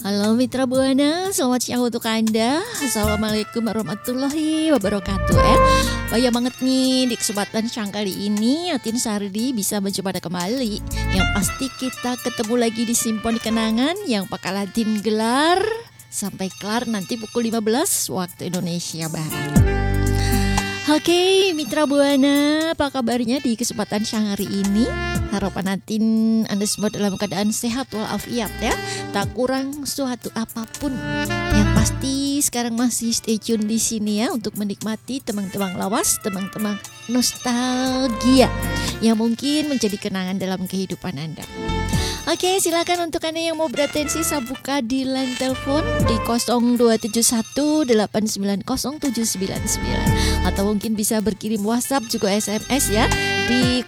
Halo Mitra Buana, selamat siang untuk Anda. Assalamualaikum warahmatullahi wabarakatuh. Banyak banget nih di kesempatan siang kali ini Atin Sardi bisa mencoba kembali. Yang pasti kita ketemu lagi di Simponi Kenangan yang bakal Atin gelar sampai kelar nanti pukul 15 waktu Indonesia Barat. Oke, Mitra Buana, apa kabarnya di kesempatan siang hari ini? Harapan Atin Anda semua dalam keadaan sehat walafiat ya. Tak kurang suatu apapun. Yang pasti sekarang masih stay tune di sini ya untuk menikmati temang-temang lawas, temang-temang nostalgia yang mungkin menjadi kenangan dalam kehidupan Anda. Oke, silakan untuk Anda yang mau beratensi sabuka di line telepon di 0271890799 atau mungkin bisa berkirim WhatsApp juga SMS ya di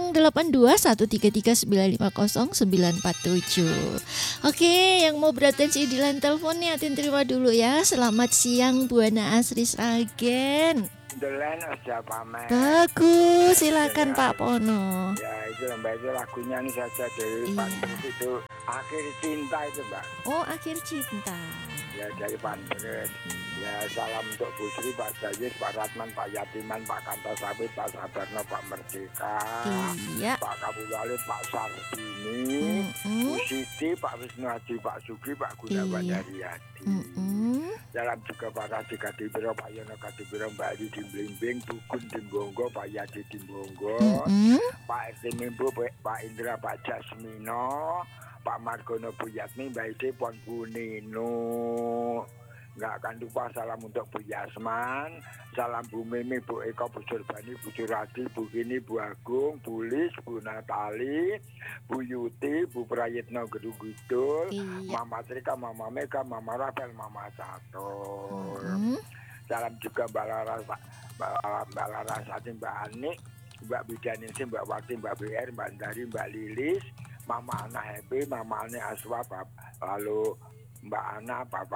082133950947. Oke, yang mau beratensi di line telepon nih Atin terima dulu ya. Selamat siang Buana Asri Sragen. Delen aja pamer. Bagus, silakan ya, Pak Pono. Ya itu Mbak, itu lagunya ini saja dari Pantes itu Akhir Cinta itu Mbak. Oh, Akhir Cinta. Ya dari Pantes. Ya salam untuk Bu Sri, Pak Jayus, Pak Ratman, Pak Yatiman, Pak Kantasapit, Pak Sabarno, Pak Merdeka, iya. Pak Kabulwalit, Pak Sarbini, Bu Siti, Pak Wisnu Haji, Pak Sugi, Pak Gunawan dari Hadi. Dalam juga Pak Raji Kadibiro, Pak Yono Kadibiro, Mbak Ali Dimblimbing, Bugun Dimbonggo, Pak Yadi Dimbonggo, Pak RT Mimbo, Pak Indra, Pak Jasmino, Pak Margono, Bu Yatmi, Mbak Ide, Pon Bu Nino. Nggak akan lupa salam untuk Bu Yasman, salam Bu Mimi, Bu Eko, Bu Surbani, Bu Suradi, Bu Kini, Bu Agung, Bu Lis, Bu Natali, Bu Yuti, Bu Prayitno Gedung Gidul, Mama Trika, Mama Mega, Mama Rafael, Mama Catur. Salam juga Mbak Laras, Mbak Ani, Mbak Bidaningsi, Mbak Wati, Mbak BR, Mbak Dari, Mbak Lilis, Mama Ana Happy, Mama Ani Aswa, lalu Mbak Ana, Pak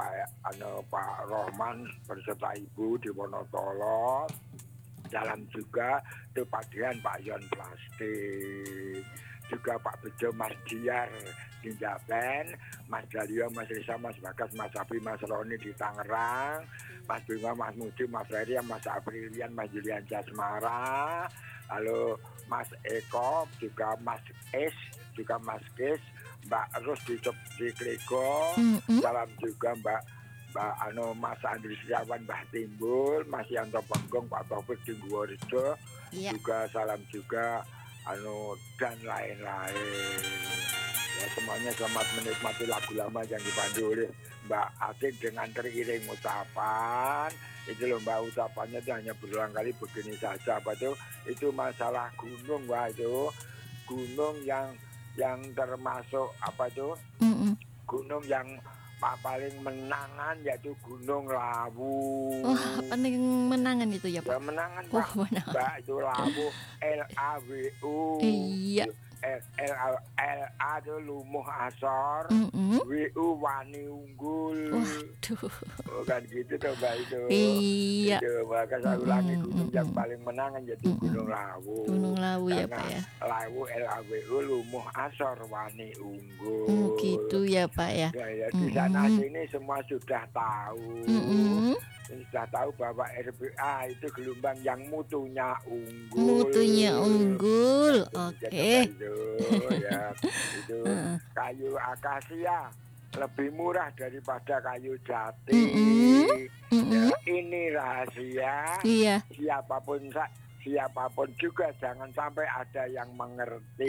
Rohman beserta Ibu di Wonotolo. Dalam juga Tepadian Pak Yon Plastik. Juga Pak Bejo, Mas Diar di Jaben, Mas Dalio, Mas Risa, Mas Bagas, Mas Abi, Mas Roni di Tangerang, Mas Bima, Mas Mudi, Mas Ferry, Mas Aprilian, Mas Julian Jasmara, lalu Mas Eko, juga Mas Es, juga Mas Kes, Mbak Rus di Klego, salam juga Mbak Mas Andri Setiawan, Mbak Timbul, Mas Yanto Penggong, Pak Taufik di Guworejo, juga salam juga dan lain-lain. Ya, semuanya selamat menikmati lagu lama yang dipandu oleh Mbak Atik dengan teriring ucapan. Itu loh Mbak, ucapannya itu hanya berulang kali begini saja. Apa itu masalah gunung, Mbak, itu gunung yang termasuk apa itu gunung yang paling menangan yaitu Gunung Lawu. Paling menangan itu ya Pak? Ya menangan Pak. Mbak itu Lawu LAWU. Iya. LA itu lumuh asor, WU wani unggul. Waduh. Kan gitu tuh Mbak itu. Iya. Itu maka saya ulangi gunung yang paling menangan yaitu Gunung Lawu. Gunung Lawu ya Pak ya. Lawu LAWU lumuh asor wani unggul. Gitu ya Pak ya. Ya di sana sini semua sudah tahu. Sudah tahu bahwa RBA itu gelombang yang mutunya unggul. Mutunya unggul, oke. Itu kayu akasia lebih murah daripada kayu jati. Ya, ini rahasia. Iya. Siapapun juga jangan sampai ada yang mengerti.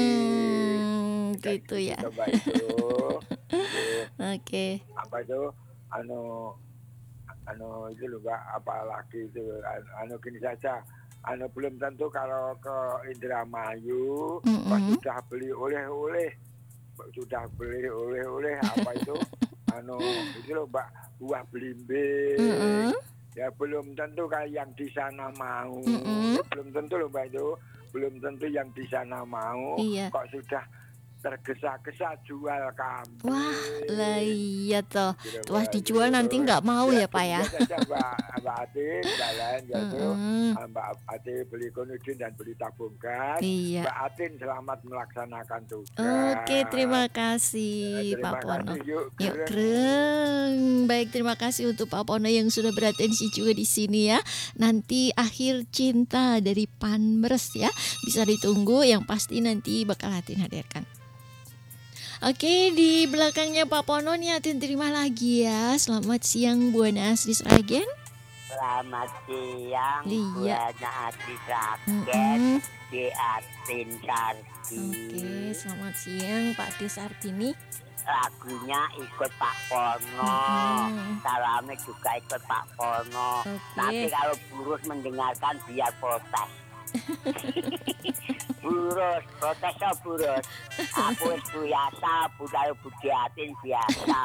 Gitu ya. Coba itu. Oke. Apa itu? Itu loh Mbak, apalagi itu gini saja, belum tentu kalau ke Indramayu sudah beli oleh-oleh apa itu itu loh Mbak, buah belimbing. Ya belum tentu kalau yang di sana mau. Belum tentu loh Mbak, itu belum tentu yang di sana mau. Iya. Kok sudah tergesa-gesa jual kambing. Wah, lah iya toh. Wah, dijual nanti nggak mau ya Pak ya. Saja Mbak Atin, jalan yaitu Mbak Atin beli konudin dan beli tabung gas. Iya. Mbak Atin selamat melaksanakan tugas. Oke, terima kasih Pak Pono. Yuk Greng. Baik, terima kasih untuk Pak Pono yang sudah beratensi juga di sini ya. Nanti Akhir Cinta dari Panmres ya. Bisa ditunggu, yang pasti nanti bakal Atin hadirkan. Oke, di belakangnya Pak Pono nih Atin terima lagi ya. Selamat siang Buana Asri Sragen. Selamat siang Iya. Buana Asri Sragen di Atin Sarti. Oke, selamat siang Pak Tis Artini. Lagunya ikut Pak Pono, salamnya juga ikut Pak Pono. Nanti kalau Burus mendengarkan biar protes. Protesnya Burus. Aku biasa, budaya Budi Atin biasa.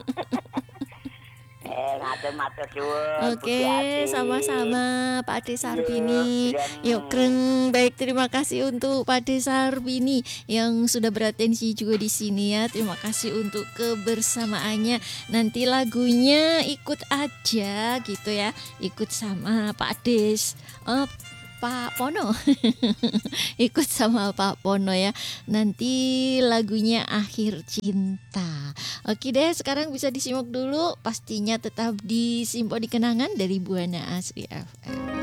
Matur suwun. Oke, sama-sama Pak Ade Sarbini. Yuk Greng. Baik, terima kasih untuk Pak Ade Sarbini yang sudah beratensi juga di sini ya. Terima kasih untuk kebersamaannya. Nanti lagunya ikut aja gitu ya. Ikut sama Pak Des. Pak Pono. Ikut sama Pak Pono ya. Nanti lagunya Akhir Cinta. Oke deh, sekarang bisa disimak dulu. Pastinya tetap di Simponi Kenangan dari Buana Asri FM.